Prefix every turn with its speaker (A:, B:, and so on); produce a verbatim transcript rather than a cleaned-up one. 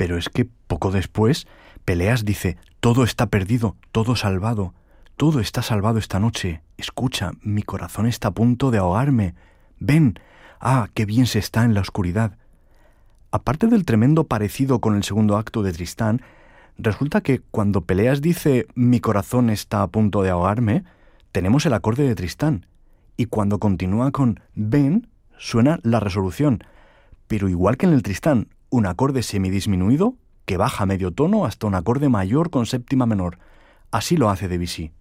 A: Pero es que poco después, Peleas dice: todo está perdido, todo salvado, todo está salvado esta noche. Escucha, mi corazón está a punto de ahogarme. Ven, ah, qué bien se está en la oscuridad. Aparte del tremendo parecido con el segundo acto de Tristán, resulta que cuando Peleas dice mi corazón está a punto de ahogarme, tenemos el acorde de Tristán. Y cuando continúa con ven, suena la resolución. Pero igual que en el Tristán, un acorde semidisminuido que baja medio tono hasta un acorde mayor con séptima menor. Así lo hace Debussy.